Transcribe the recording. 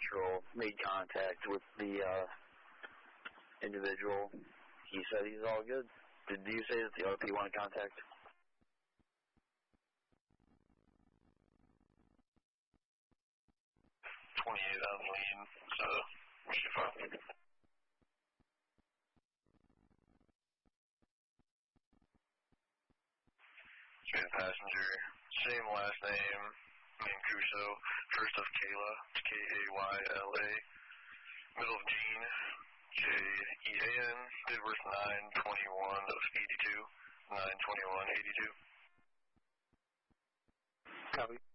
Patrol made contact with the individual. He said he's all good. Did you say that the RP wanted contact? On lean, so we should fine. Passenger, same last name, Mancuso, first of Kayla, K-A-Y-L-A, middle of Jean, J-E-A-N, date of birth 9/21 of 82, 9/21/82. Copy.